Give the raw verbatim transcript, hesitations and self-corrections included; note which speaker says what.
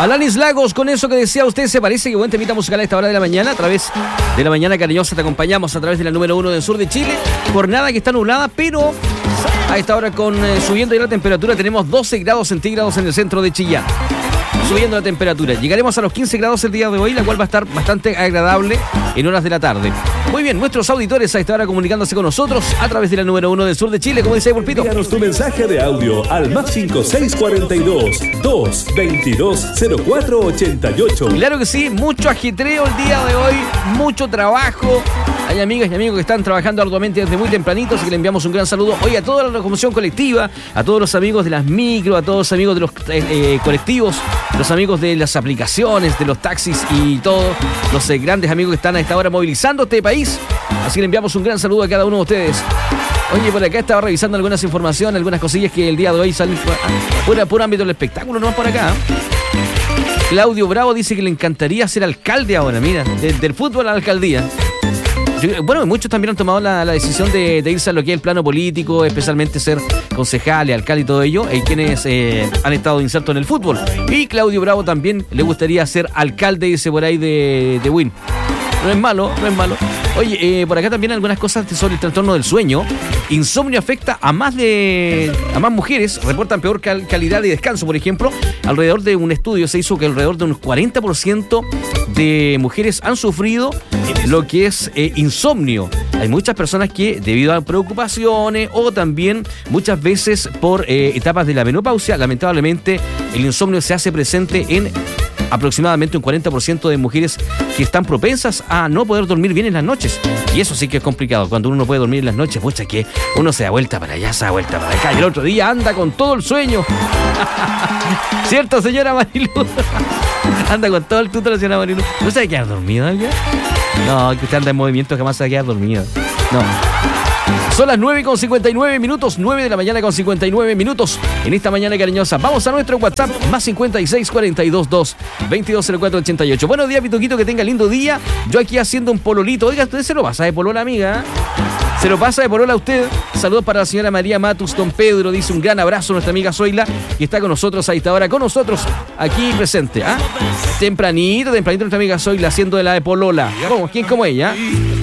Speaker 1: Alanis Lagos, con eso que decía usted, se parece que buen temita musical a esta hora de la mañana. A través de la mañana cariñosa te acompañamos a través de la número uno del sur de Chile. Jornada que está nublada, pero a esta hora con eh, subiendo ya la temperatura tenemos doce grados centígrados en el centro de Chillán. Subiendo la temperatura. Llegaremos a los quince grados el día de hoy, la cual va a estar bastante agradable en horas de la tarde. Muy bien, nuestros auditores a esta hora comunicándose con nosotros a través de la número uno del sur de Chile, como dice ahí, Pulpito.
Speaker 2: Envíanos tu mensaje de audio al más cinco seis cuatro dos, dos veintidós, cero cuatro ochenta y ocho.
Speaker 1: Claro que sí, mucho ajetreo el día de hoy, mucho trabajo. Hay amigas y amigos que están trabajando arduamente desde muy tempranito, así que le enviamos un gran saludo hoy a toda la locomoción colectiva, a todos los amigos de las micro, a todos los amigos de los eh, colectivos, los amigos de las aplicaciones, de los taxis y todos los eh, grandes amigos que están a esta hora movilizando este país. Así que le enviamos un gran saludo a cada uno de ustedes. Oye, por acá estaba revisando algunas informaciones, algunas cosillas que el día de hoy salen fuera por ámbito del espectáculo, nomás por acá. Claudio Bravo dice que le encantaría ser alcalde ahora, mira, de, del fútbol a la alcaldía. Yo, bueno, muchos también han tomado la, la decisión de, de irse a lo que es el plano político, especialmente ser concejales, alcalde y todo ello, y quienes eh, han estado insertos en el fútbol. Y Claudio Bravo también le gustaría ser alcalde, dice por ahí, de, de Win. No es malo, no es malo. Oye, eh, por acá también algunas cosas sobre el trastorno del sueño. Insomnio afecta a más de a más mujeres, reportan peor cal- calidad de descanso, por ejemplo. Alrededor de un estudio se hizo que alrededor de un cuarenta por ciento de mujeres han sufrido lo que es eh, insomnio. Hay muchas personas que, debido a preocupaciones o también muchas veces por eh, etapas de la menopausia, lamentablemente el insomnio se hace presente en aproximadamente un cuarenta por ciento de mujeres que están propensas a no poder dormir bien en las noches. Y eso sí que es complicado. Cuando uno no puede dormir en las noches, pucha, que uno se da vuelta para allá, se da vuelta para acá. Y el otro día anda con todo el sueño. ¿Cierto, señora Marilu? Anda con todo el tuto la señora Marilu. ¿No se va a quedar dormido alguien? No, que usted anda en movimiento, jamás se va a quedar dormido. No. Son las nueve con cincuenta y nueve minutos, nueve de la mañana con cincuenta y nueve minutos en esta mañana cariñosa. Vamos a nuestro WhatsApp, más cincuenta y seis, cuarenta y dos, dos, veintidós, cero cuatro ochenta y ocho. Buenos días, Pituquito, que tenga lindo día. Yo aquí haciendo un pololito. Oiga, usted se lo pasa de polola, amiga. Se lo pasa de polola a usted. Saludos para la señora María Matus, don Pedro. Dice un gran abrazo a nuestra amiga Zoila, que está con nosotros a esta hora, con nosotros aquí presente. ¿Ah? Tempranito, tempranito nuestra amiga Zoila haciendo de la de polola. ¿Cómo? ¿Quién como ella?